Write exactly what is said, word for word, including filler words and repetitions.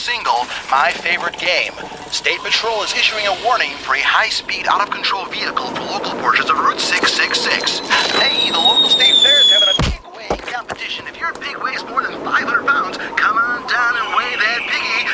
single, My Favorite Game. State Patrol is issuing a warning for a high-speed, out-of-control vehicle for local portions of Route six six six. Hey, the local state fair is having a pig weighing competition. If your pig weighs more than five hundred pounds, come on down and weigh that piggy.